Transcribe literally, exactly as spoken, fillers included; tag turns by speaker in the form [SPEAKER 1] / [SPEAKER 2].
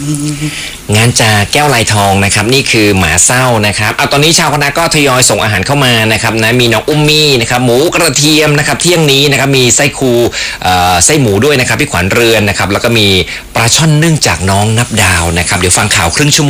[SPEAKER 1] งานจากแก้วลายทองนะครับนี่คือหมาเศร้านะครับเอาตอนนี้ชาวคณะก็ทยอยส่งอาหารเข้ามานะครับนะมีน้องอุ้มมี่นะครับหมูกระเทียมนะครับเที่ยงนี้นะครับมีไส้คูไส้หมูด้วยนะครับพี่ขวัญเรือนนะครับแล้วก็มีปลาช่อนนึ่งจากน้องนับดาวนะครับเดี๋ยวฟังข่าวครึ่งชั่วโมง